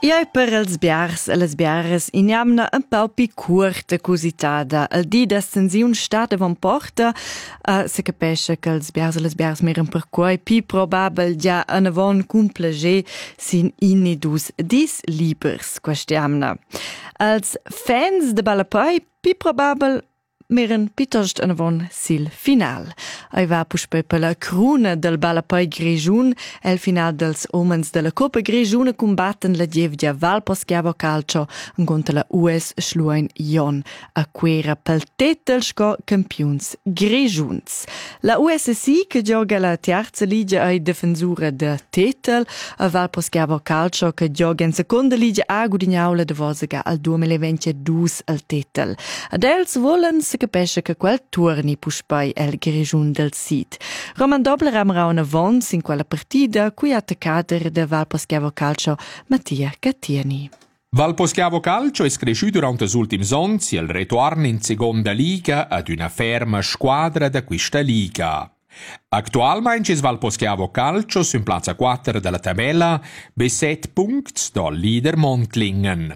Io per els biars e les biares iniamna un pau pi curta cositada. Al di d'ascensiun sta davon porta, se capesce che els biars e les biares miren per quai pi probabel già anavon cun plager sin inidus dis libers questiamna. Als fans de Balapai pi probabel miren pitost anavon sil final. Ai va puspei per la cruna del Balapai Grigiun e il final dels omens della Coppa Grigiuna combatten la Dievgia Val Poschiavo Calcio contro la US Schluein Jon a quera pel tetel sco campions Grigiuns. La USSI che gioca la terza liga ai defensura de tetel a Val Poschiavo Calcio che gioca in seconda liga a Gudignaula de Vosega al 2022 al tetel. Ad els volen se capisce che quel turni puspei el Grigiun del Sid. Roman Dobler amra una vons in quella partita cui attaccader de Val Poschiavo Calcio Mattia Cattieni. Val Poschiavo Calcio è cresciuto durante gli ultimi anni e il ritorno in seconda liga ad una ferma squadra da questa liga. Attualmente Val Poschiavo Calcio su in piazza 4 della tabella be 7 punti dal leader Montlingen.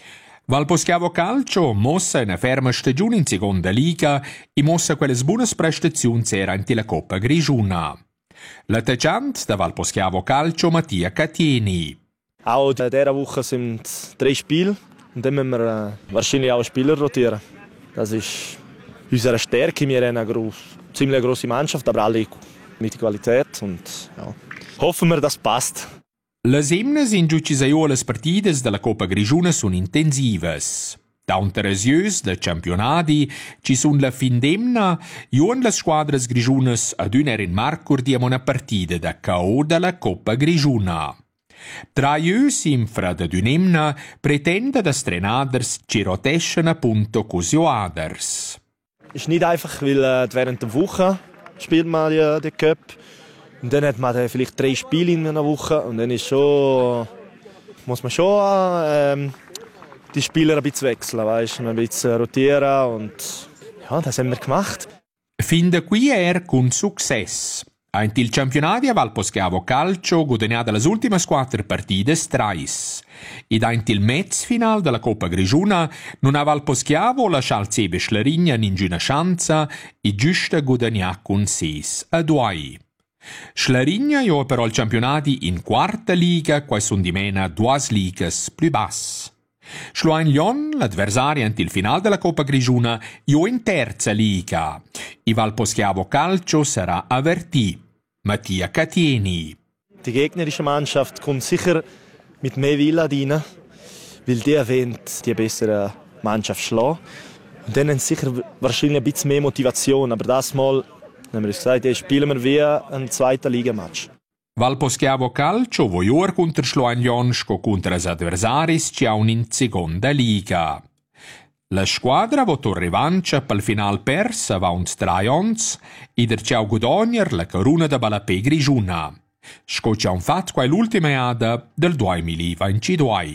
Val Poschiavo Calcio mossa una ferma stagione in seconda liga e mossa quelle buone prestazioni erano la Coppa Grigiuna. L'attaccante da Val Poschiavo Calcio Mattia Cattieni. Auch in dieser Woche sind 3 Spiele und dann müssen wir wahrscheinlich auch Spieler rotieren. Das ist unsere Stärke. Wir haben eine ziemlich grosse Mannschaft, aber alle mit Qualität und ja, hoffen wir, das passt. Les emnes in giucisaiuolas partidas della Coppa Grigiuna sono intensives. Daunter as jös de campionati ci sun la fin d'emna juon las squadras grigiunas ad un in Marcur diamo una partida da KO della Coppa Grigiuna. Tra jös infra ad un emna pretende das Trenaders ci roteschen appunto cosioaders. Ist nicht einfach, weil während der Woche spielt man ja den Cup. Und dann hat man vielleicht 3 Spiele in einer Woche und dann muss man schon die Spieler ein bisschen wechseln, weißt? Ein bisschen rotieren und ja, das haben wir gemacht. Fin da qui con success. Ein il campionato a Val Poschiavo Calcio guadagnato le ultime 4 partite 3. Ed ein il mezz-final della Coppa Grigiuna non a Val Poschiavo lasciò il Sebe Schlarigna in una chance e giusta guadagnà con 6-2. Schlarigna jo però il campionati in quarta liga, quai son di mena 2 ligas più bass. Schluein Jon, l'adversario ante il final della Coppa Grigiuna, jo in terza liga. I Val Poschiavo Calcio sarà avvertì. Mattia Cattieni. Die gegnerische Mannschaft kommt sicher mit mehr Wille rein, weil die erwähnt die bessere Mannschaft schlagen. Und dann haben sie sicher wahrscheinlich ein bisschen mehr Motivation, aber das Mal haben wir gesagt, spielen wir wie ein zweiter Ligamatch. Val Poschiavo Calcio voior contro Schluein Jon sco contro as adversaris ci un in seconda liga. La squadra votò revancia pel final persa va uns 3 ons e der ciao gudogner la corona da Balapai Grigiuna. Sco c'ha un fat quai l'ultima ada del 2022.